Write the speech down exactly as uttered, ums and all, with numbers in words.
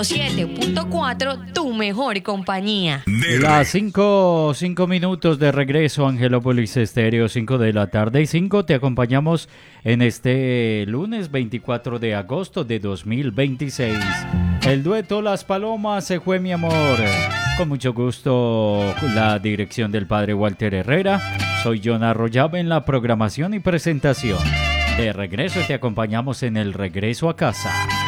siete punto cuatro, tu mejor compañía. Las cinco, cinco minutos de regreso, Angelópolis Estéreo, cinco de la tarde y cinco. Te acompañamos en este lunes veinticuatro de agosto de dos mil veintiséis. El dueto Las Palomas se fue, mi amor. Con mucho gusto, la dirección del padre Walter Herrera. Soy John Arroyave en la programación y presentación. De regreso te acompañamos en el regreso a casa.